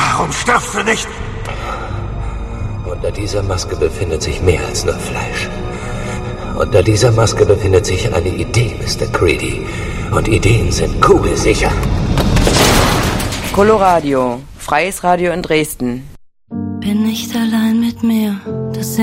Warum stirbst du nicht? Unter dieser Maske befindet sich mehr als nur Fleisch. Unter dieser Maske befindet sich eine Idee, Mr. Creedy. Und Ideen sind kugelsicher. Coloradio, freies Radio in Dresden. Bin nicht allein mit mir. Das